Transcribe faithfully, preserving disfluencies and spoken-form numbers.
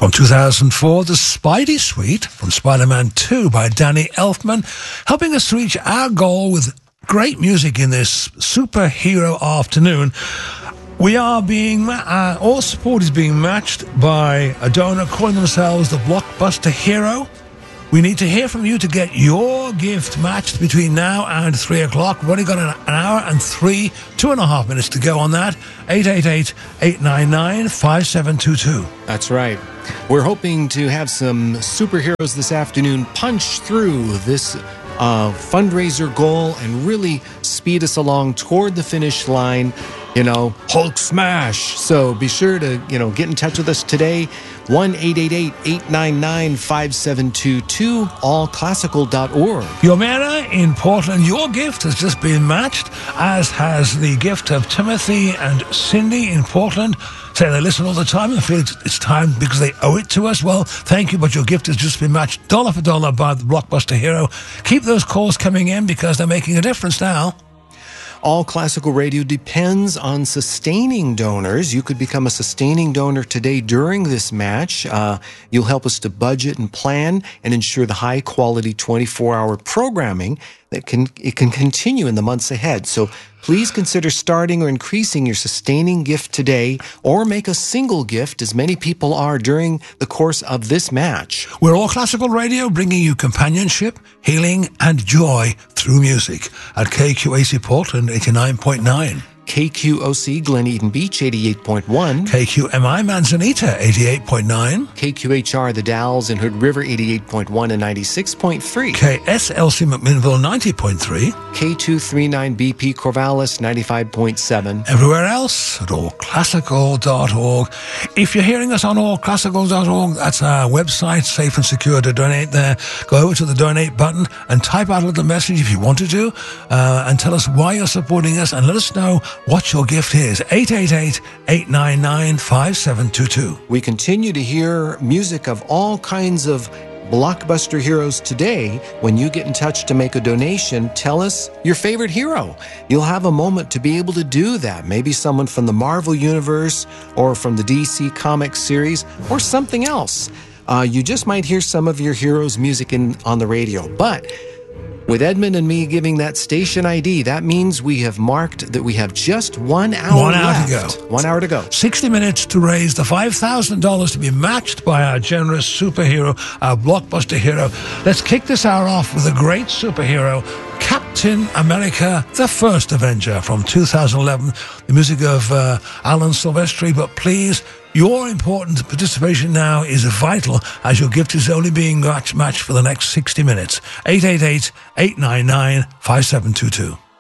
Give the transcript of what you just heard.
From two thousand four, The Spidey Suite from Spider-Man two by Danny Elfman, helping us to reach our goal with great music in this superhero afternoon. We are being, uh, all support is being matched by a donor calling themselves the Blockbuster Hero. We need to hear from you to get your gift matched between now and three o'clock. We've only got an, an hour and three, two and a half minutes to go on that. eight eight eight, eight nine nine, five seven two two. That's right. We're hoping to have some superheroes this afternoon punch through this uh, fundraiser goal and really speed us along toward the finish line. You know, Hulk smash. So be sure to, you know, get in touch with us today. one eight eight eight, eight nine nine, five seven two two, all classical dot org. Yomera in Portland, your gift has just been matched, as has the gift of Timothy and Cindy in Portland. Say they listen all the time and feel it's, it's time because they owe it to us. Well, thank you, but your gift has just been matched dollar for dollar by the Blockbuster Hero. Keep those calls coming in because they're making a difference now. All Classical Radio depends on sustaining donors. You could become a sustaining donor today during this match. Uh, you'll help us to budget and plan and ensure the high-quality twenty-four hour programming that can it can continue in the months ahead. So please consider starting or increasing your sustaining gift today, or make a single gift, as many people are during the course of this match. We're All Classical Radio, bringing you companionship, healing, and joy through music at K Q A C Portland eighty-nine point nine. K Q O C Glen Eden Beach eighty-eight point one. K Q M I Manzanita eighty-eight point nine. K Q H R The Dalles in Hood River eighty-eight point one and ninety-six point three. K S L C McMinnville ninety point three. K two thirty-nine B P Corvallis ninety-five point seven. Everywhere else at all classical dot org. If you're hearing us on all classical dot org, that's our website, safe and secure to donate there. Go over to the donate button and type out a little message if you wanted to, uh, and tell us why you're supporting us, and let us know what your gift is. eight eight eight, eight nine nine, five seven two two. We continue to hear music of all kinds of Blockbuster heroes today. When you get in touch to make a donation, tell us your favorite hero. You'll have a moment to be able to do that. Maybe someone from the Marvel Universe or from the D C Comics series or something else. Uh, you just might hear some of your heroes' music in, on the radio. But with Edmund and me giving that station I D, that means we have marked that we have just one hour One hour left. to go. One hour to go. sixty minutes to raise the five thousand dollars to be matched by our generous superhero, our Blockbuster Hero. Let's kick this hour off with a great superhero, Captain America, the First Avenger from two thousand eleven. The music of uh, Alan Silvestri, but please, your important participation now is vital, as your gift is only being match- matched for the next sixty minutes. eight eight eight, eight nine nine, five seven two two.